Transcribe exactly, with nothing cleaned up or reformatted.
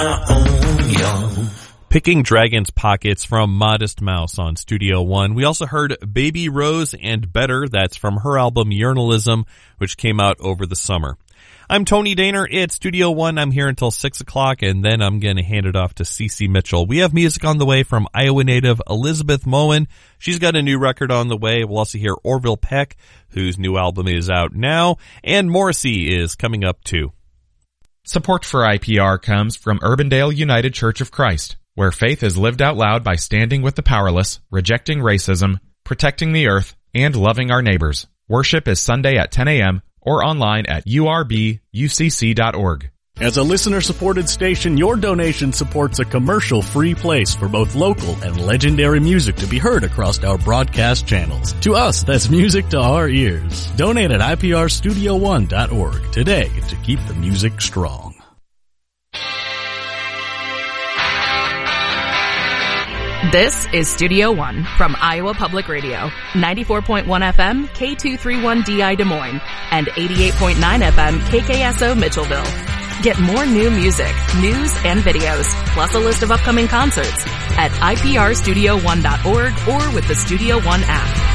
I own you. Picking Dragon's Pockets from Modest Mouse on Studio One. We also heard Baby Rose and Better. That's from her album Urinalism, which came out over the summer. I'm Tony Daner. It's Studio One. I'm here until six o'clock, and then I'm going to hand it off to Cece Mitchell. We have music on the way from Iowa native Elizabeth Moen. She's got a new record on the way. We'll also hear Orville Peck, whose new album is out now, and Morrissey is coming up too. Support for I P R comes from Urbandale United Church of Christ, where faith is lived out loud by standing with the powerless, rejecting racism, protecting the earth, and loving our neighbors. Worship is Sunday at ten a.m. or online at U R B U C C dot org. As a listener-supported station, your donation supports a commercial-free place for both local and legendary music to be heard across our broadcast channels. To us, that's music to our ears. Donate at I P R studio one dot org today to keep the music strong. This is Studio One from Iowa Public Radio, ninety-four point one F M, K two thirty-one D I Des Moines, and eighty-eight point nine F M, K K S O Mitchellville. Get more new music, news, and videos, plus a list of upcoming concerts at I P R studio one dot org or with the Studio One app.